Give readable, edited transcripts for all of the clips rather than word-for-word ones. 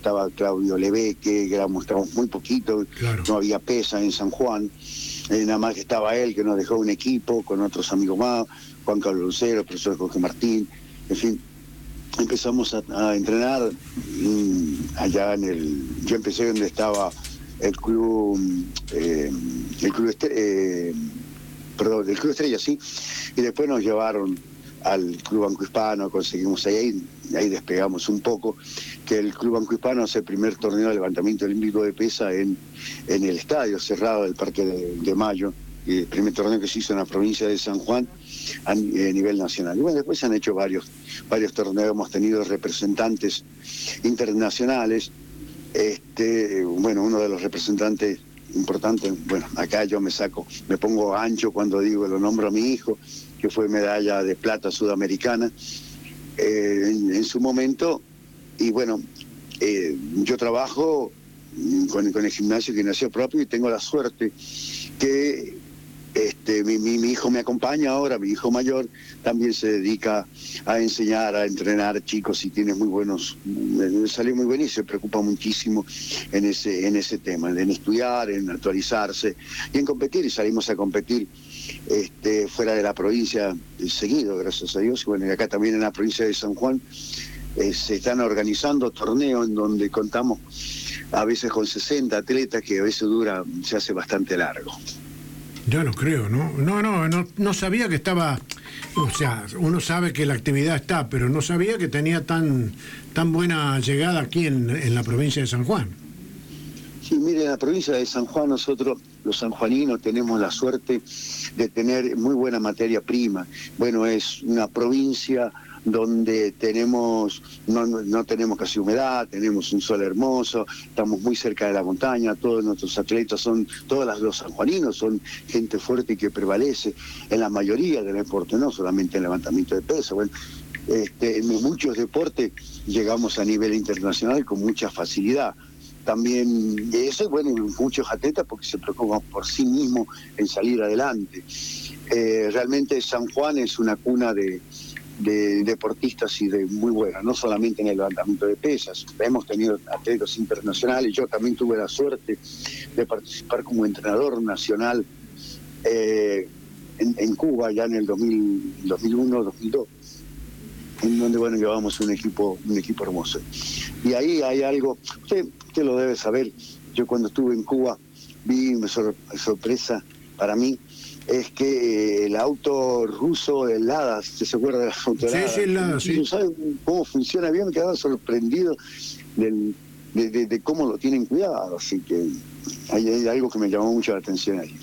estaba Claudio Lebeque, que éramos muy poquitos, Claro. No había pesa en San Juan, nada más que estaba él, que nos dejó un equipo con otros amigos más, Juan Carlos Lucero, el profesor Jorge Martín, en fin. Empezamos a entrenar allá yo empecé donde estaba el club Estrella, sí, y después nos llevaron al Club Banco Hispano, conseguimos ahí despegamos un poco, que el Club Banco Hispano hace el primer torneo de levantamiento olímpico de pesa en el estadio cerrado del Parque de Mayo, y el primer torneo que se hizo en la provincia de San Juan a nivel nacional. Y bueno, después se han hecho varios torneos, hemos tenido representantes internacionales. Bueno, uno de los representantes importantes, bueno, acá yo me pongo ancho cuando lo nombro a mi hijo, que fue medalla de plata sudamericana en su momento. Y bueno, yo trabajo con el gimnasio propio, y tengo la suerte que mi hijo me acompaña ahora, mi hijo mayor también se dedica a enseñar, a entrenar chicos, y tiene salió muy bien y se preocupa muchísimo en ese tema, en estudiar, en actualizarse y en competir, y salimos a competir fuera de la provincia seguido, gracias a Dios. Y bueno, y acá también en la provincia de San Juan se están organizando torneos en donde contamos a veces con 60 atletas, que a veces se hace bastante largo. Yo no creo, ¿no? No sabía que estaba, o sea, uno sabe que la actividad está, pero no sabía que tenía tan buena llegada aquí en la provincia de San Juan. Sí, mire, en la provincia de San Juan nosotros, los sanjuaninos, tenemos la suerte de tener muy buena materia prima. Bueno, es una provincia donde no tenemos casi humedad, tenemos un sol hermoso, estamos muy cerca de la montaña, todos nuestros atletas los sanjuaninos son gente fuerte y que prevalece en la mayoría del deporte, no solamente en levantamiento de peso. Bueno, en muchos deportes llegamos a nivel internacional con mucha facilidad. También eso, bueno, muchos atletas porque se preocupan por sí mismos en salir adelante. Realmente San Juan es una cuna de deportistas y de muy buenas, no solamente en el levantamiento de pesas. Hemos tenido atletas internacionales. Yo también tuve la suerte de participar como entrenador nacional en Cuba, ya en el 2001, 2002, en donde, bueno, llevamos un equipo hermoso. Y ahí hay algo, usted lo debe saber. Yo cuando estuve en Cuba vi una sorpresa para mí, es que el auto ruso, el Lada, ¿se acuerda del auto Lada? Sí, el Lada, sí. ¿No sabe cómo funciona bien? Me quedaba sorprendido de cómo lo tienen cuidado, así que hay algo que me llamó mucho la atención ahí.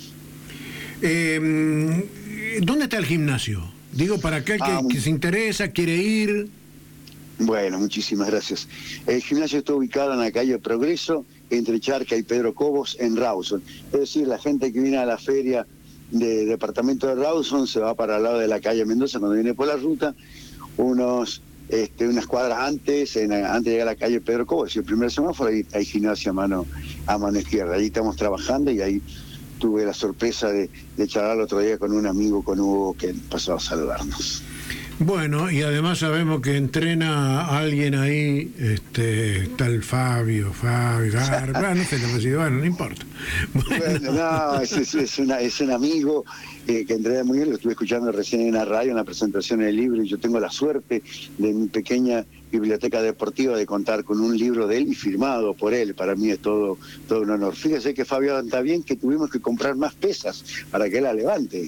¿Dónde está el gimnasio? Digo, para aquel que se interesa, quiere ir. Bueno, muchísimas gracias. El gimnasio está ubicado en la calle Progreso, entre Charca y Pedro Cobos, en Rawson. Es decir, la gente que viene a la feria de departamento de Rawson se va para el lado de la calle Mendoza cuando viene por la ruta, unas cuadras antes de llegar a la calle Pedro Cobos, y el primer semáforo, ahí hay gimnasio a mano izquierda. Ahí estamos trabajando, y ahí tuve la sorpresa de charlar el otro día con un amigo, con Hugo, que pasó a saludarnos. Bueno, y además sabemos que entrena a alguien ahí, tal Fabio Garba, no sé cómo se llama, no importa. Bueno, no, es un amigo que entrena muy bien, lo estuve escuchando recién en la radio, en la presentación del libro, y yo tengo la suerte de mi pequeña biblioteca deportiva de contar con un libro de él y firmado por él. Para mí es todo un honor. Fíjese que Fabio anda bien, que tuvimos que comprar más pesas para que él la levante.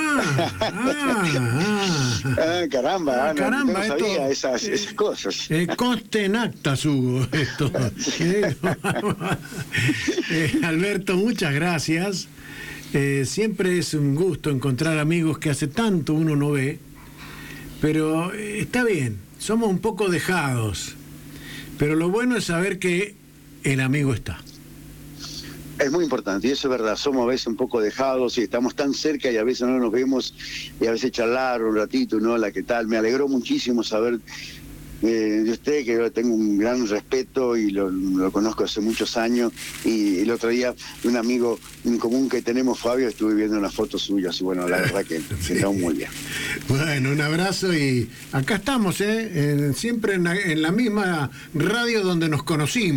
Caramba, no sabía esas cosas. Conste en actas, Hugo, esto. Alberto, muchas gracias. Siempre es un gusto encontrar amigos que hace tanto uno no ve, pero está bien, somos un poco dejados, pero lo bueno es saber que el amigo está. Es muy importante, y eso es verdad, somos a veces un poco dejados y estamos tan cerca y a veces no nos vemos, y a veces charlar un ratito, ¿no? ¿Qué tal? Me alegró muchísimo saber de usted, que yo tengo un gran respeto y lo conozco hace muchos años, y el otro día un amigo en común que tenemos, Fabio, estuve viendo unas fotos suyas y bueno, la verdad que quedó muy bien. Bueno, un abrazo, y acá estamos, siempre en la misma radio donde nos conocimos.